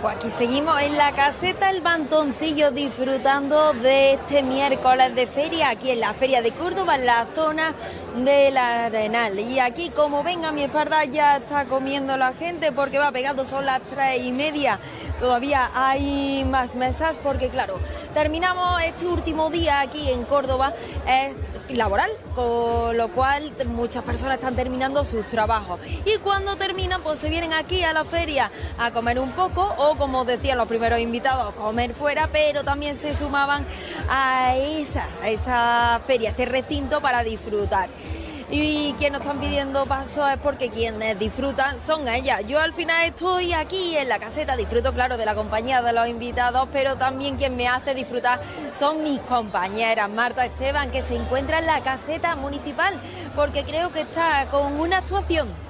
Pues aquí seguimos en la caseta El Mantoncillo disfrutando de este miércoles de feria, aquí en la Feria de Córdoba, en la zona del Arenal. Y aquí, como ven a mi espalda, ya está comiendo la gente porque va pegando, son las 3:30. Todavía hay más mesas porque, claro, terminamos este último día aquí en Córdoba, es laboral, con lo cual muchas personas están terminando sus trabajos. Y cuando terminan, pues se vienen aquí a la feria a comer un poco o, como decían los primeros invitados, comer fuera, pero también se sumaban a esa feria, este recinto para disfrutar. Y quienes nos están pidiendo paso es porque quienes disfrutan son ellas. Yo al final estoy aquí en la caseta, disfruto claro de la compañía de los invitados, pero también quien me hace disfrutar son mis compañeras. Marta Esteban, que se encuentra en la caseta municipal porque creo que está con una actuación.